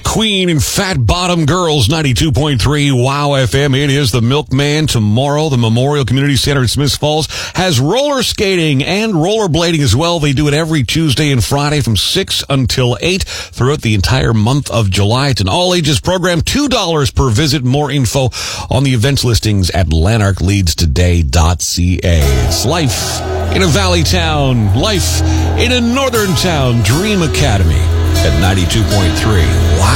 Queen and Fat Bottom Girls, 92.3 WOW FM. It is the Milkman. Tomorrow, the Memorial Community Center in Smiths Falls has roller skating and rollerblading as well. They do it every Tuesday and Friday from 6 until 8 throughout the entire month of July. It's an all-ages program, $2 per visit. More info on the events listings at lanarkleadstoday.ca. It's life in a valley town, life in a northern town. Dream Academy at 92.3 WOW.